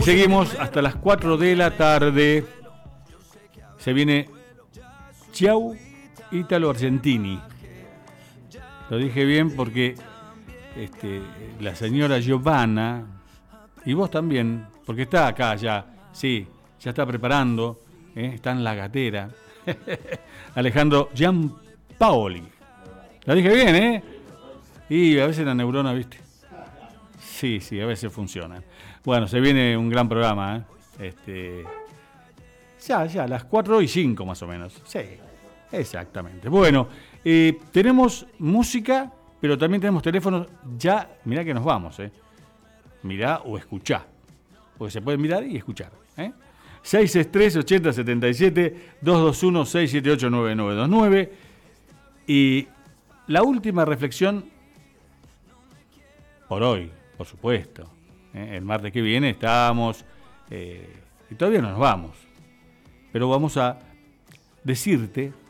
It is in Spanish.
Seguimos hasta las 4 de la tarde. Se viene Ciao Italo Argentini. Lo dije bien porque la señora Giovanna, y vos también, porque está acá ya, sí, ya está preparando, está en la gatera. Alejandro Giampaoli. Lo dije bien, ¿eh? Y a veces la neurona, ¿viste? Sí, a veces funcionan. Bueno, se viene un gran programa, ¿eh? Ya, las 4:05 más o menos. Sí, exactamente. Bueno, tenemos música, pero también tenemos teléfonos. Ya, mirá que nos vamos, ¿eh? Mirá o escuchá. Porque se puede mirar y escuchar, ¿eh? 663-8077-221-678-9929. Y la última reflexión por hoy, por supuesto. El martes que viene estamos, y todavía no nos vamos. Pero vamos a decirte